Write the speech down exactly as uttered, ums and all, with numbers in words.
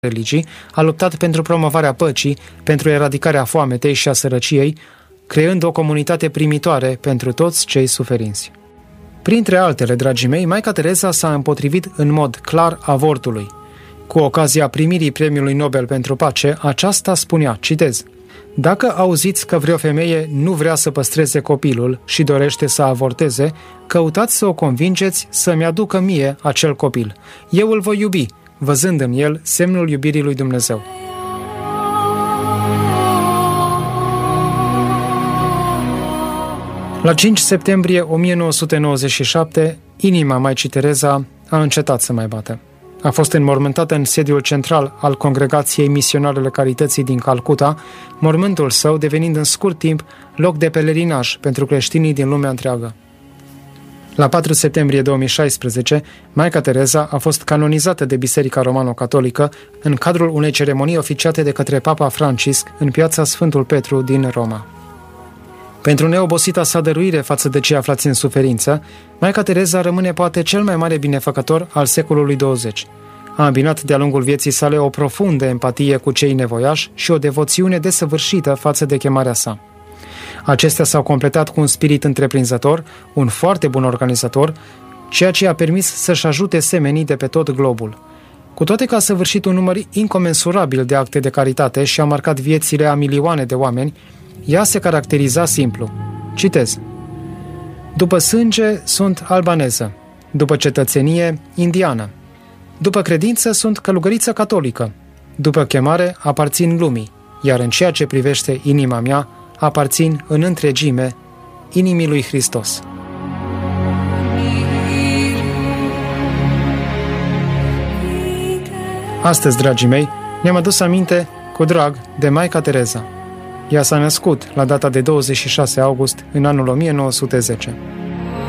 religii, a luptat pentru promovarea păcii, pentru eradicarea foametei și a sărăciei, creând o comunitate primitoare pentru toți cei suferinți. Printre altele, dragii mei, Maica Tereza s-a împotrivit în mod clar avortului. Cu ocazia primirii Premiului Nobel pentru Pace, aceasta spunea, citez, „Dacă auziți că vreo femeie nu vrea să păstreze copilul și dorește să avorteze, căutați să o convingeți să-mi aducă mie acel copil. Eu îl voi iubi, văzând în el semnul iubirii lui Dumnezeu." La cinci septembrie o mie nouă sute nouăzeci și șapte, inima Maicii Tereza a încetat să mai bată. A fost înmormântată în sediul central al Congregației Misionarele Carității din Calcuta, mormântul său devenind în scurt timp loc de pelerinaj pentru creștinii din lumea întreagă. La patru septembrie două mii șaisprezece, Maica Tereza a fost canonizată de Biserica Romano-Catolică în cadrul unei ceremonii oficiate de către Papa Francisc în piața Sfântul Petru din Roma. Pentru neobosita sa dăruire față de cei aflați în suferință, Maica Tereza rămâne poate cel mai mare binefăcător al secolului douăzeci. A îmbinat de-a lungul vieții sale o profundă empatie cu cei nevoiași și o devoțiune desăvârșită față de chemarea sa. Acestea s-au completat cu un spirit întreprinzător, un foarte bun organizator, ceea ce i-a permis să-și ajute semenii de pe tot globul. Cu toate că a săvârșit un număr incomensurabil de acte de caritate și a marcat viețile a milioane de oameni, ea se caracteriza simplu. Citez. După sânge sunt albaneză, după cetățenie indiană, după credință sunt călugăriță catolică, după chemare aparțin lumii, iar în ceea ce privește inima mea, aparțin în întregime inimii lui Hristos. Astăzi, dragii mei, ne-am adus aminte cu drag de Maica Tereza. Ea s-a născut la data de douăzeci și șase august în anul o mie nouă sute zece.